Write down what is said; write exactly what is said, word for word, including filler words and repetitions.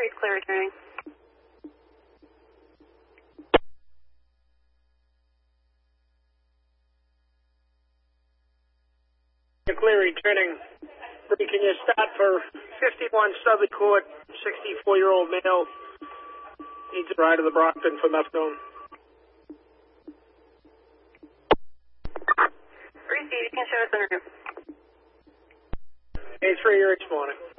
Street, clear returning. Clear returning. Can you start for fifty-one Southern Court, sixty-four-year-old male, needs a ride to the Brockton for methadone. Receive, you can show us in the room. A three, you're each morning.